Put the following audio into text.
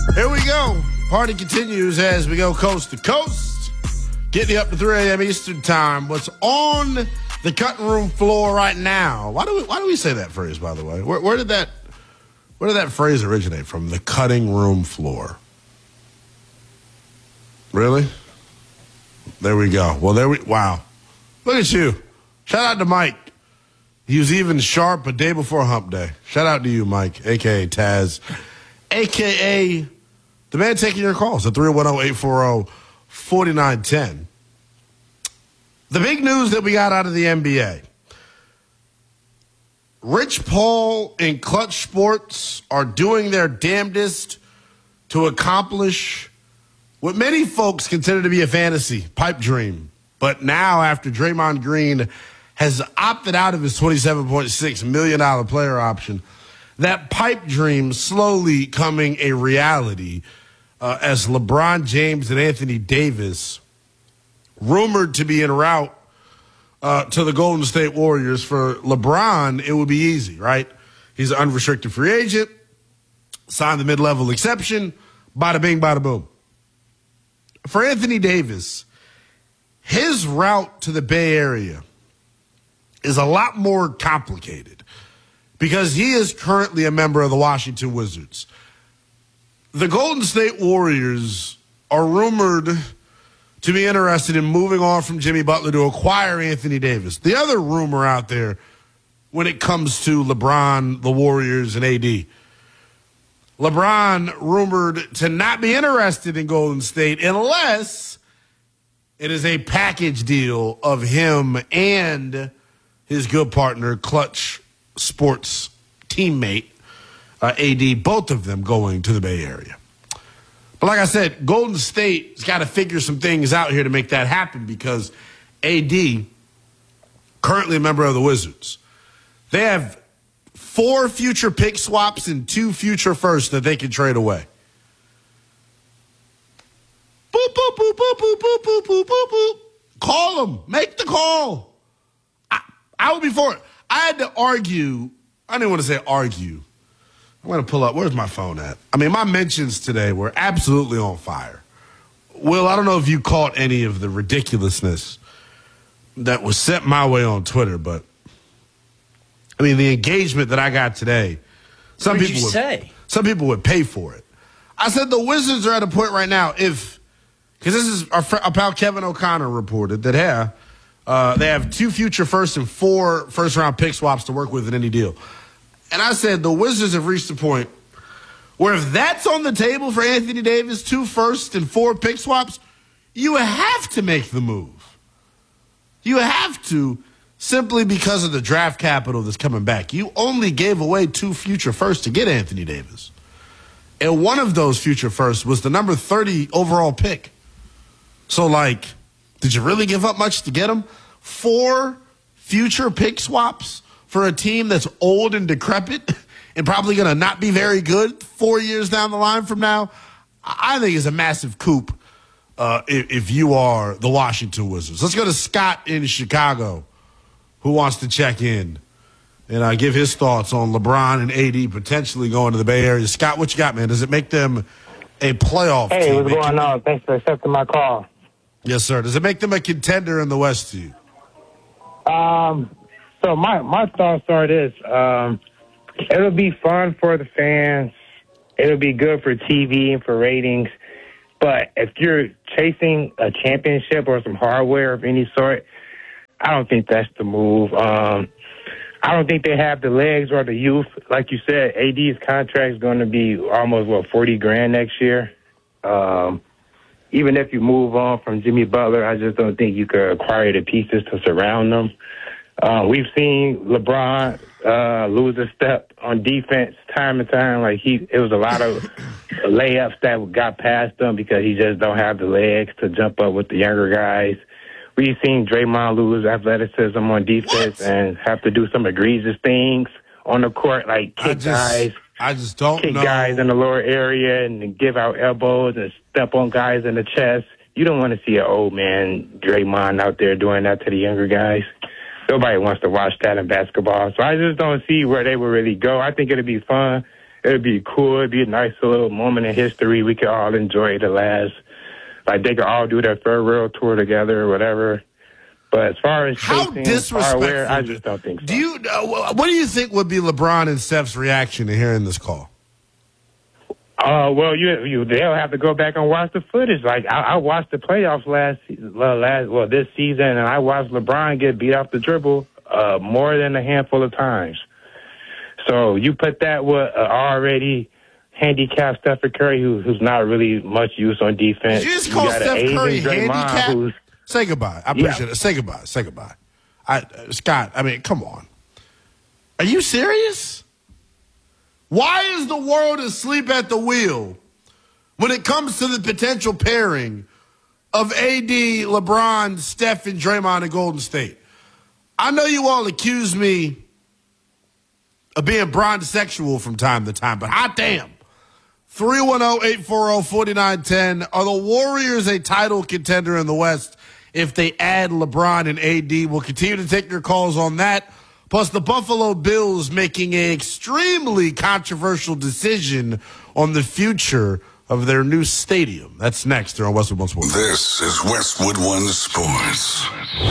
Here we go. Party continues as we go coast to coast. Getting you up to 3 a.m. Eastern time. What's on the cutting room floor right now? Why do we say that phrase, by the way? Where did that phrase originate from? The cutting room floor. Really? There we go. Well, wow. Look at you. Shout out to Mike. He was even sharp a day before hump day. Shout out to you, Mike, a.k.a. Taz, a.k.a. the man taking your calls at 310-840-4910. The big news that we got out of the NBA. Rich Paul and Clutch Sports are doing their damnedest to accomplish what many folks consider to be a fantasy, pipe dream. But now, after Draymond Green has opted out of his $27.6 million player option, that pipe dream slowly coming a reality as LeBron James and Anthony Davis, rumored to be en route to the Golden State Warriors. For LeBron, it would be easy, right? He's an unrestricted free agent, signed the mid-level exception, bada bing, bada boom. For Anthony Davis, his route to the Bay Area is a lot more complicated because he is currently a member of the Washington Wizards. The Golden State Warriors are rumored to be interested in moving on from Jimmy Butler to acquire Anthony Davis. The other rumor out there when it comes to LeBron, the Warriors, and AD, LeBron rumored to not be interested in Golden State unless it is a package deal of him and his good partner, Clutch Sports teammate, AD, both of them going to the Bay Area. But like I said, Golden State's got to figure some things out here to make that happen because AD, currently a member of the Wizards, they have 4 future pick swaps and 2 future firsts that they can trade away. Boop, boop, boop, boop, boop, boop, boop, boop, boop, boop. Call them. Make the call. I would be for it. I had to argue. I didn't want to say argue. I'm going to pull up. Where's my phone at? I mean, my mentions today were absolutely on fire. Will, I don't know if you caught any of the ridiculousness that was sent my way on Twitter, but I mean, the engagement that I got today, some people would pay for it. I said the Wizards are at a point right now, because this is our pal Kevin O'Connor reported that they have 2 future firsts and 4 first-round pick swaps to work with in any deal. And I said the Wizards have reached a point where if that's on the table for Anthony Davis, 2 firsts and 4 pick swaps, you have to make the move. You have to, simply because of the draft capital that's coming back. You only gave away 2 future firsts to get Anthony Davis. And one of those future firsts was the number 30 overall pick. So, did you really give up much to get him? 4 future pick swaps for a team that's old and decrepit and probably going to not be very good 4 years down the line from now? I think it's a massive coup if you are the Washington Wizards. Let's go to Scott in Chicago, who wants to check in and give his thoughts on LeBron and AD potentially going to the Bay Area. Scott, what you got, man? Does it make them a playoff team? Hey, what's going on? Thanks for accepting my call. Yes, sir. Does it make them a contender in the West to you? So my thoughts are this. It'll be fun for the fans. It'll be good for TV and for ratings. But if you're chasing a championship or some hardware of any sort, I don't think that's the move. I don't think they have the legs or the youth. Like you said, AD's contract is going to be almost, $40,000 next year. Even if you move on from Jimmy Butler, I just don't think you could acquire the pieces to surround them. We've seen LeBron lose a step on defense time and time. It was a lot of layups that got past him because he just don't have the legs to jump up with the younger guys. We've seen Draymond lose athleticism on defense and have to do some egregious things on the court, like kick guys in the lower area and give out elbows and step on guys in the chest. You don't want to see an old man Draymond out there doing that to the younger guys. Nobody wants to watch that in basketball. So I just don't see where they will really go. I think it'll be fun. it'd be cool. It'd be a nice little moment in history. We could all enjoy the last. Like, they could all do their farewell tour together or whatever. But as far as how disrespectful, I just don't think so. What do you think would be LeBron and Steph's reaction to hearing this call? Well, they'll have to go back and watch the footage. Like, I watched the playoffs this season, and I watched LeBron get beat off the dribble more than a handful of times. So you put that with already handicapped Stephen Curry, who's not really much use on defense. Did you just call Steph Curry handicapped? Say goodbye. I appreciate it. Say goodbye. Say goodbye. Scott, I mean, come on. Are you serious? Why is the world asleep at the wheel when it comes to the potential pairing of AD, LeBron, Steph, and Draymond in Golden State? I know you all accuse me of being Bron-sexual from time to time, but hot damn. 310-840-4910. Are the Warriors a title contender in the West if they add LeBron and AD? We'll continue to take your calls on that. Plus, the Buffalo Bills making an extremely controversial decision on the future of their new stadium. That's next here on Westwood One Sports. This is Westwood One Sports.